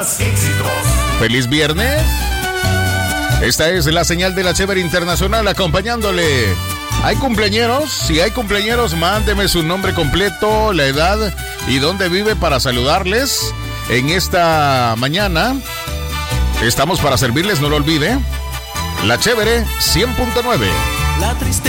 más éxitos. ¡Feliz viernes! Esta es la señal de la Chévere Internacional acompañándole. ¿Hay cumpleañeros? Si hay cumpleañeros, mándeme su nombre completo, la edad y dónde vive para saludarles en esta mañana. Estamos para servirles, no lo olvide. La Chévere 100.9.